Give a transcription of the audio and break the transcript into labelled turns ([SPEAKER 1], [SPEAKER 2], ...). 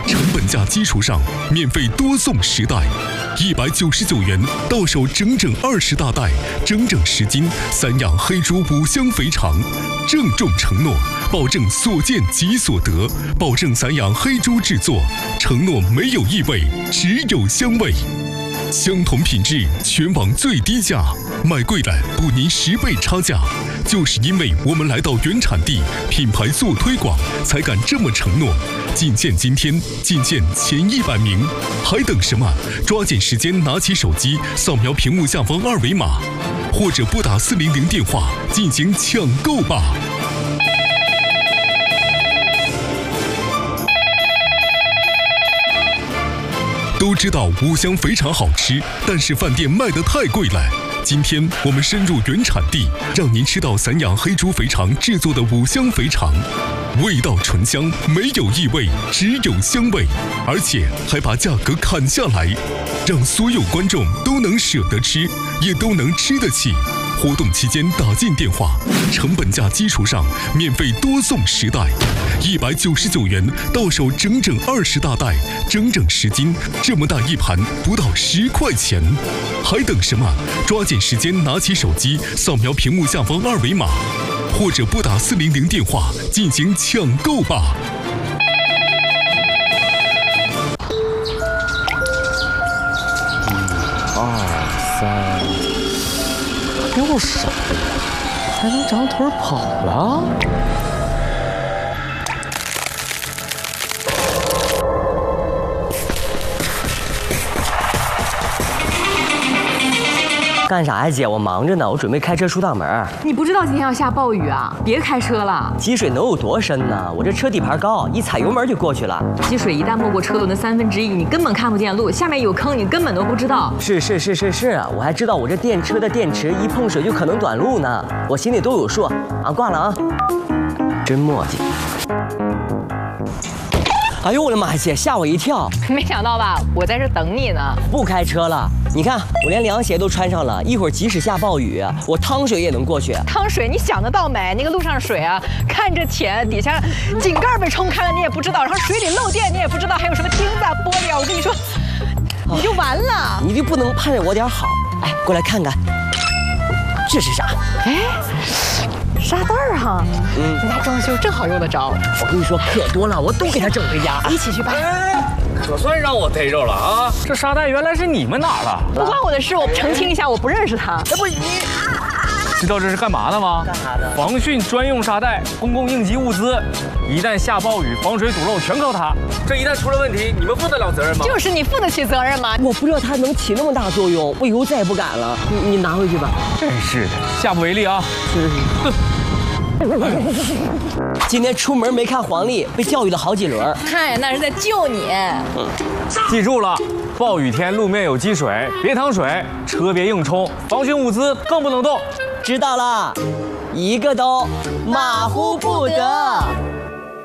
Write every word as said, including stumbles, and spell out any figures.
[SPEAKER 1] 成本价基础上免费多送十袋，一百九十九元到手整整二十大袋，整整十斤散养黑猪五香肥肠，郑重承诺，保证所见即所得，保证散养黑猪制作，承诺没有异味，只有香味。相同品质，全网最低价，买贵了补您十倍差价。就是因为我们来到原产地，品牌做推广，才敢这么承诺。仅限今天，仅限前一百名，还等什么？抓紧时间拿起手机，扫描屏幕下方二维码，或者拨打四零零电话进行抢购吧。都知道五香肥肠好吃，但是饭店卖得太贵了。今天我们深入原产地，让您吃到散养黑猪肥肠制作的五香肥肠，味道醇香，没有异味，只有香味，而且还把价格砍下来，让所有观众都能舍得吃，也都能吃得起。活动期间打进电话，成本价基础上免费多送十袋，一百九十九元到手整整二十大袋，整整十斤，这么大一盘不到十块钱，还等什么？抓紧时间拿起手机，扫描屏幕下方二维码，或者拨打四零零电话进行抢购吧。
[SPEAKER 2] 一二三。又傻了，还能长腿跑了？
[SPEAKER 3] 干啥呀，姐？我忙着呢，我准备开车出趟门。
[SPEAKER 4] 你不知道今天要下暴雨啊？别开车了。
[SPEAKER 3] 积水能有多深呢？我这车底盘高，一踩油门就过去了。
[SPEAKER 4] 积水一旦没过车轮的三分之一，你根本看不见路，下面有坑，你根本都不知道。
[SPEAKER 3] 是是是是是，我还知道我这电车的电池一碰水就可能短路呢，我心里都有数。啊，挂了啊！真磨叽。哎呦我的妈呀，姐，吓我一跳！
[SPEAKER 4] 没想到吧？我在这等你呢。
[SPEAKER 3] 不开车了，你看我连凉鞋都穿上了，一会儿即使下暴雨，我趟水也能过去。
[SPEAKER 4] 趟水，你想得到没？那个路上水啊，看着浅，底下井盖被冲开了，你也不知道，然后水里漏电，你也不知道，还有什么钉子、玻璃啊，我跟你说，你就完了。
[SPEAKER 3] 你就不能盼着我点好？哎，过来看看，这是啥？
[SPEAKER 4] 哎。沙袋儿哈，嗯，人家装修正好用得着。
[SPEAKER 3] 我跟你说可多了，我都给他整回家，
[SPEAKER 4] 一起去吧。
[SPEAKER 2] 哎，可算让我逮着了啊！这沙袋原来是你们拿的，
[SPEAKER 4] 不关我的事，我澄清一下，我不认识他。
[SPEAKER 3] 那不你
[SPEAKER 2] 知道这是干嘛的吗？
[SPEAKER 3] 干啥的？
[SPEAKER 2] 防汛专用沙袋，公共应急物资，一旦下暴雨，防水堵漏全靠它。这一旦出了问题，你们负得了责任吗？
[SPEAKER 4] 就是你负得起责任吗？
[SPEAKER 3] 我不知道它能起那么大作用，我以后再也不敢了。你你拿回去吧。
[SPEAKER 2] 真是的，下不为例啊！
[SPEAKER 3] 是是是。今天出门没看黄历，被教育了好几轮。
[SPEAKER 4] 嗨，那是在救你。
[SPEAKER 2] 嗯，记住了，暴雨天路面有积水，别趟水，车别硬冲，防汛物资更不能动。
[SPEAKER 3] 知道了，一个都马虎不得。